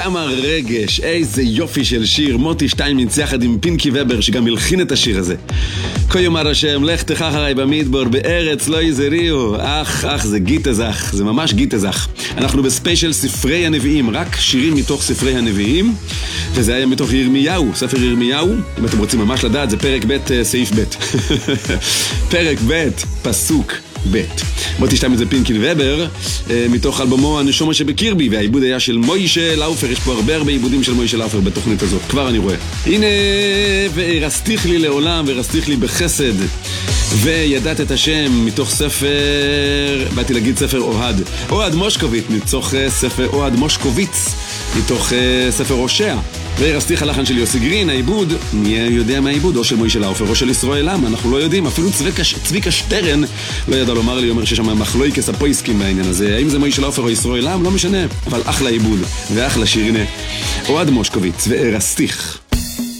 כמה רגש, איזה יופי של שיר. מוטי שטיינמינץ יחד עם פינקי ובר שגם הלחין את השיר הזה. כה יאמר השם, לך תכח אחריי במדבר, בארץ לא יזריעו. אך, זה גיטה זך, זה ממש גיטה זך. אנחנו בספיישל ספרי הנביאים, רק שירים מתוך ספרי הנביאים, וזה היה מתוך ירמיהו, ספר ירמיהו. אם אתם רוצים ממש לדעת, זה פרק ב' סעיף ב'. פרק ב', פסוק ב'. מוטי שטיינמינץ זה פינקי ובר, מתוך אלבומו הנשמה שבקירבי, והעיבוד היה של מוישה לאופר. יש פה הרבה עיבודים של מוישה לאופר בתוכנית הזאת, כבר אני רואה. הנה, והרסתיך לי לעולם, והרסתיך לי בחסד, וידעת את השם, מתוך ספר, באתי להגיד ספר אוהד מושקוביץ, מתוך ספר אוהד מושקוביץ, מתוך ספר הושע. והרסתיך הלחן של יוסי גרין, העיבוד, מי יודע מה העיבוד? או של מוישה לאופר או של ישראל עם, אנחנו לא יודעים. אפילו צביקה שטרן לא ידע לומר לי, אומר שיש שם מחלוקת הפויסקים בעניין הזה, האם זה מוישה לאופר או ישראל עם, לא משנה, אבל אחלה עיבוד ואחלה שיר. הנה אוהד מושקוביץ והרסתיך.